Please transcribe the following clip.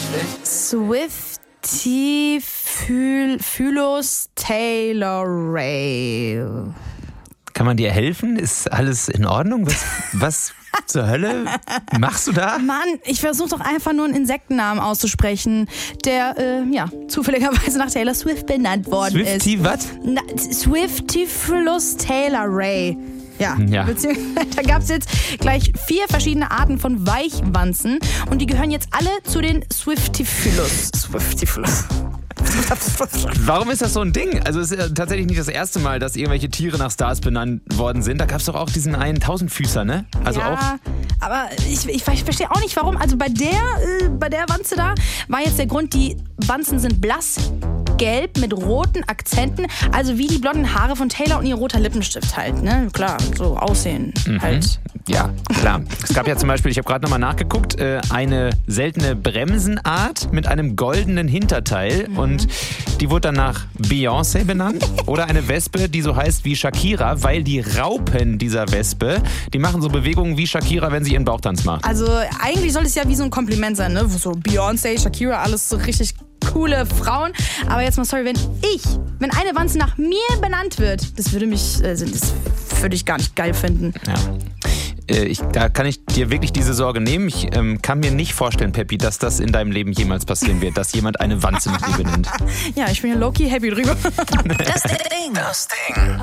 Swiftie Phyllis Taylor Ray. Kann man dir helfen? Ist alles in Ordnung? Was zur Hölle machst du da? Mann, ich versuche doch einfach nur einen Insektennamen auszusprechen, der zufälligerweise nach Taylor Swift benannt worden Swiftie ist. was? Swiftie Phyllis Taylor Ray. Ja. Da gab es jetzt gleich 4 verschiedene Arten von Weichwanzen und die gehören jetzt alle zu den Swiftifilus. Warum ist das so ein Ding? Also es ist ja tatsächlich nicht das erste Mal, dass irgendwelche Tiere nach Stars benannt worden sind. Da gab es doch auch diesen einen Tausendfüßer, ne? Also ja, auch. Aber ich verstehe auch nicht, warum. Also bei der Wanze da war jetzt der Grund, die Wanzen sind blass gelb mit roten Akzenten, also wie die blonden Haare von Taylor und ihr roter Lippenstift halt, ne? Klar, so aussehen halt. Ja, klar. Es gab ja zum Beispiel, ich habe gerade nochmal nachgeguckt, eine seltene Bremsenart mit einem goldenen Hinterteil und die wurde dann nach Beyoncé benannt oder eine Wespe, die so heißt wie Shakira, weil die Raupen dieser Wespe, die machen so Bewegungen wie Shakira, wenn sie ihren Bauchtanz macht. Also eigentlich soll es ja wie so ein Kompliment sein, ne? So Beyoncé, Shakira, alles so richtig coole Frauen. Aber jetzt mal sorry, wenn eine Wanze nach mir benannt wird, das würde ich gar nicht geil finden. Ja. Da kann ich dir wirklich diese Sorge nehmen. Ich kann mir nicht vorstellen, Peppi, dass das in deinem Leben jemals passieren wird, dass jemand eine Wanze nach dir benennt. Ja, ich bin ja low-key happy drüber. Das Ding.